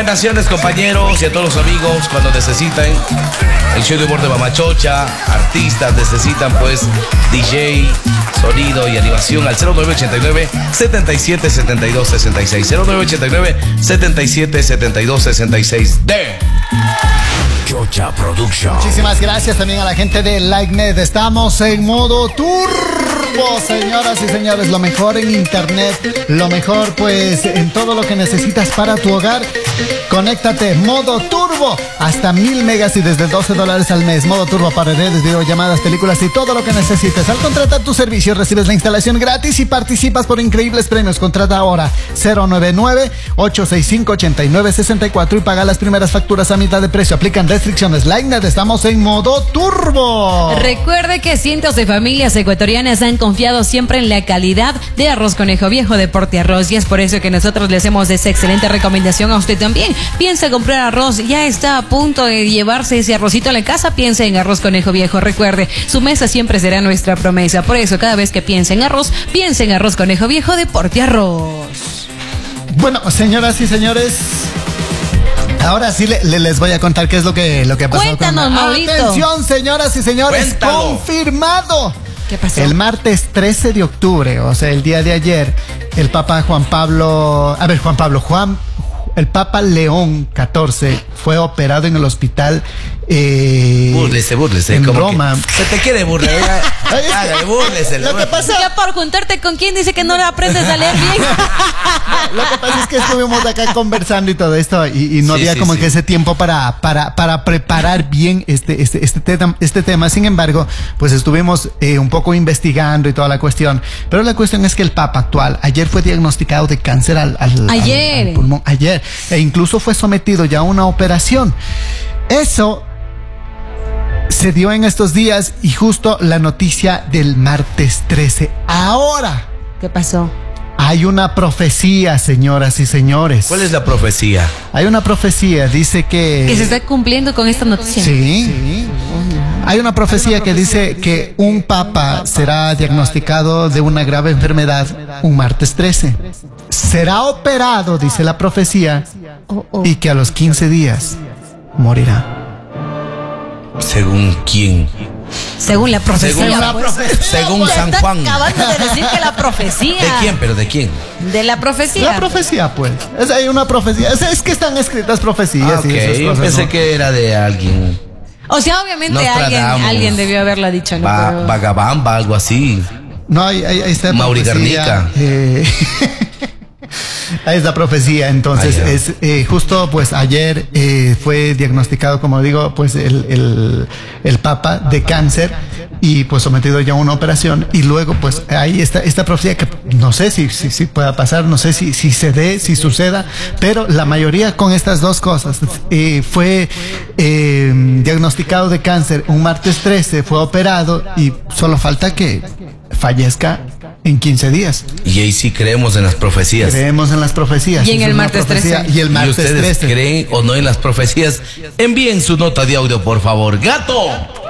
Recomendaciones, compañeros, y a todos los amigos cuando necesitan el show de humor de Mamachocha, artistas necesitan pues DJ, sonido y animación al 0989 77 72 66 0989 77 72 66 de Chocha Production. Muchísimas gracias también a la gente de LikeNet. Estamos en modo turbo, señoras y señores. Lo mejor en internet, lo mejor pues en todo lo que necesitas para tu hogar. Conéctate, modo turbo, hasta 1000 megas y desde $12 al mes. Modo turbo para redes, videollamadas, películas y todo lo que necesites. Al contratar tu servicio recibes la instalación gratis y participas por increíbles premios. Contrata ahora 099-865-8964 y paga las primeras facturas a mitad de precio. Aplican restricciones. LikeNet, estamos en modo turbo. Recuerde que cientos de familias ecuatorianas han confiado siempre en la calidad de Arroz Conejo Viejo de Portiarroz, y es por eso que nosotros le hacemos esa excelente recomendación a usted también. Piensa comprar arroz, ya está a punto de llevarse ese arrocito a la casa, piensa en Arroz Conejo Viejo. Recuerde, su mesa siempre será nuestra promesa. Por eso, cada vez que piense en arroz, piensa en Arroz Conejo Viejo de Portiarroz. Bueno, señoras y señores, ahora sí les voy a contar qué es lo que ha pasado. Cuéntanos, Maurito. Atención, señoras y señores, Cuéntalo. Confirmado. ¿Qué pasó? El martes 13 de octubre, o sea, el día de ayer, el Papa el Papa León XIV fue operado en el hospital Búrlese, en como Roma. que se te quiere burlar. Hágale, búrlese. Lo que pasa, Ya por juntarte con quien dice que no le aprendes a leer bien. lo que pasa es que estuvimos acá conversando y todo esto y no había como que ese tiempo para preparar bien este tema. Sin embargo, pues estuvimos un poco investigando y toda la cuestión. Pero la cuestión es que el Papa actual ayer fue diagnosticado de cáncer al pulmón. Ayer. E incluso fue sometido ya a una operación. Eso se dio en estos días y justo la noticia del martes 13. Ahora ¿Qué pasó? hay una profecía, señoras y señores. ¿Cuál es la profecía? Hay una profecía, dice que se está cumpliendo con esta noticia. Sí. Hay una profecía que dice que un papa será diagnosticado de una grave enfermedad un martes 13. Será operado, dice la profecía, y que a los 15 días morirá. ¿Según quién? Según la profecía. Según San Está Juan. acabando de decir que la profecía. ¿De quién? ¿Pero de quién? De la profecía. La profecía, pues. Hay una profecía. Es que están escritas profecías. Ok, y esas yo cosas, pensé ¿no? que era de alguien. O sea, obviamente Nostradamus. alguien debió haberla dicho, ¿no? Pero... Vagabamba, algo así. No, ahí está la Mauri profecía. Garnica. Ahí es la profecía. Entonces, justo pues ayer fue diagnosticado, como digo, pues el Papa de cáncer y pues sometido ya a una operación. Y luego pues ahí está esta profecía que no sé si pueda pasar, no sé si suceda, pero la mayoría con estas dos cosas. Fue diagnosticado de cáncer un martes 13, fue operado y solo falta que fallezca en 15 días. Y ahí sí creemos en las profecías. Creemos en las profecías. Y en el martes 13. Y el ¿Y martes ustedes 13. creen o no en las profecías? Envíen su nota de audio, por favor. ¡Gato!